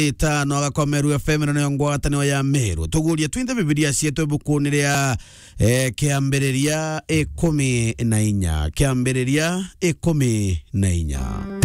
Tano agakomeru FM no ngwatanio ya Meru tugurie twinde Biblia cietu bukuniria kiambereria 14 kiambereria 14